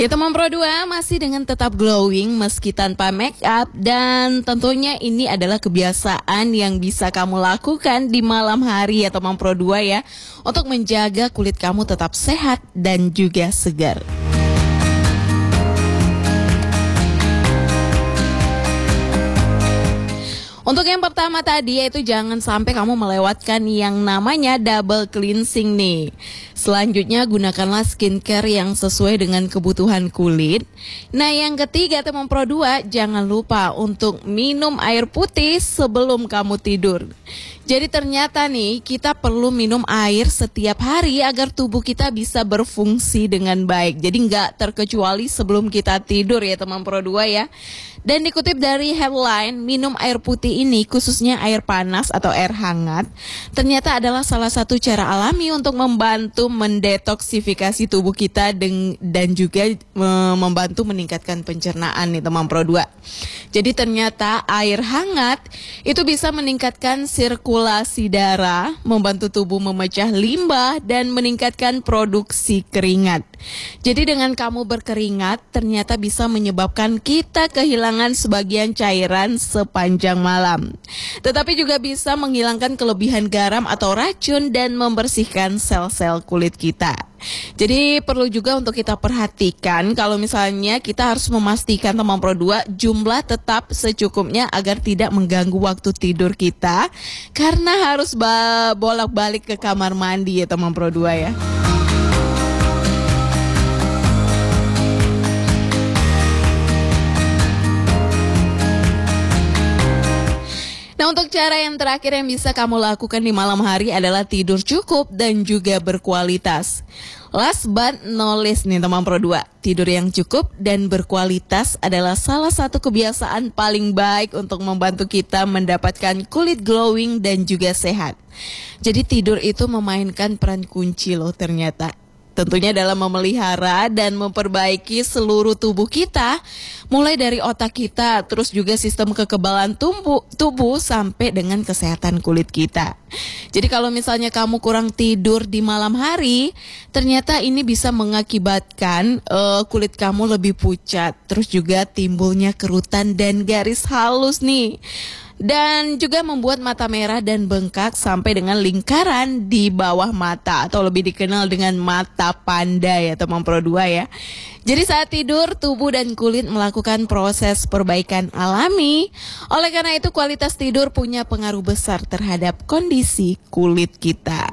Ya teman Pro 2 masih dengan tetap glowing meski tanpa make up, dan tentunya ini adalah kebiasaan yang bisa kamu lakukan di malam hari ya teman Pro 2 ya, untuk menjaga kulit kamu tetap sehat dan juga segar. Untuk yang pertama tadi yaitu jangan sampai kamu melewatkan yang namanya double cleansing nih. Selanjutnya gunakanlah skincare yang sesuai dengan kebutuhan kulit. Nah yang ketiga teman Pro 2, jangan lupa untuk minum air putih sebelum kamu tidur. Jadi ternyata nih kita perlu minum air setiap hari agar tubuh kita bisa berfungsi dengan baik. Jadi nggak terkecuali sebelum kita tidur ya teman Pro 2 ya. Dan dikutip dari headline, minum air putih ini khususnya air panas atau air hangat ternyata adalah salah satu cara alami untuk membantu mendetoksifikasi tubuh kita dan juga membantu meningkatkan pencernaan nih teman Pro 2. Jadi ternyata air hangat itu bisa meningkatkan sirkulasi darah, membantu tubuh memecah limbah dan meningkatkan produksi keringat. Jadi dengan kamu berkeringat ternyata bisa menyebabkan kita kehilangan sebagian cairan sepanjang malam. Tetapi juga bisa menghilangkan kelebihan garam atau racun dan membersihkan sel-sel kulit kita. Jadi perlu juga untuk kita perhatikan kalau misalnya kita harus memastikan teman Pro 2 jumlah tetap secukupnya agar tidak mengganggu waktu tidur kita, karena harus bolak-balik ke kamar mandi ya teman Pro 2 ya. Nah untuk cara yang terakhir yang bisa kamu lakukan di malam hari adalah tidur cukup dan juga berkualitas. Last but not least nih teman Pro 2, tidur yang cukup dan berkualitas adalah salah satu kebiasaan paling baik untuk membantu kita mendapatkan kulit glowing dan juga sehat. Jadi tidur itu memainkan peran kunci loh ternyata. Tentunya dalam memelihara dan memperbaiki seluruh tubuh kita, mulai dari otak kita, terus juga sistem kekebalan tubuh sampai dengan kesehatan kulit kita. Jadi kalau misalnya kamu kurang tidur di malam hari, ternyata ini bisa mengakibatkan kulit kamu lebih pucat, terus juga timbulnya kerutan dan garis halus nih. Dan juga membuat mata merah dan bengkak sampai dengan lingkaran di bawah mata atau lebih dikenal dengan mata panda ya teman Pro 2 ya. Jadi saat tidur tubuh dan kulit melakukan proses perbaikan alami. Oleh karena itu kualitas tidur punya pengaruh besar terhadap kondisi kulit kita.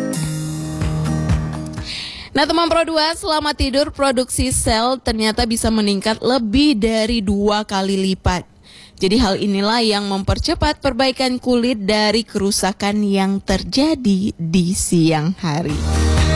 Nah teman Pro 2, selama tidur produksi sel ternyata bisa meningkat lebih dari 2 kali lipat. Jadi hal inilah yang mempercepat perbaikan kulit dari kerusakan yang terjadi di siang hari.